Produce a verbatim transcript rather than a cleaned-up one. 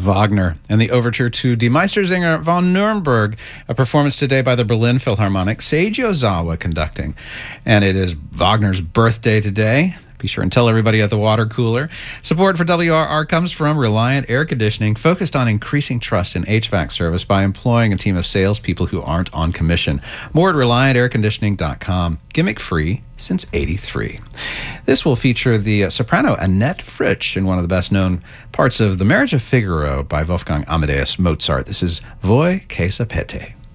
Wagner, and the overture to Die Meistersinger von Nuremberg, a performance today by the Berlin Philharmonic, Seiji Ozawa conducting. And it is Wagner's birthday today. Be sure and tell everybody at the water cooler. Support for W R R comes from Reliant Air Conditioning, focused on increasing trust in H V A C service by employing a team of salespeople who aren't on commission. More at reliant air conditioning dot com. Gimmick free since eighty-three. This will feature the uh, soprano Annette Fritsch in one of the best-known parts of The Marriage of Figaro by Wolfgang Amadeus Mozart. This is Voi che sapete.